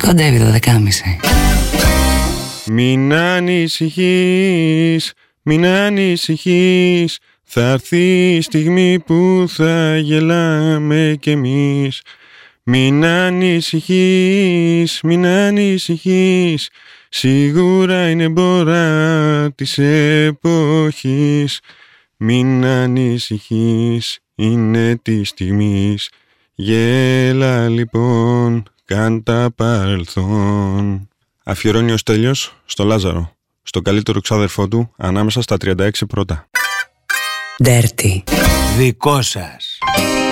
Κοντεύει 12.30. Μην ανησυχείς, μην ανησυχείς, θα έρθει η στιγμή που θα γελάμε κι εμείς. Μην ανησυχείς, μην ανησυχείς, σίγουρα είναι μπόρα της εποχής. Μην ανησυχείς, είναι της στιγμής, γέλα λοιπόν, κάν τα παρελθόν. Αφιερώνει ο Στέλιος στο Λάζαρο, στο καλύτερο ξάδερφό του ανάμεσα στα 36 πρώτα. Dirty. Δικό σας.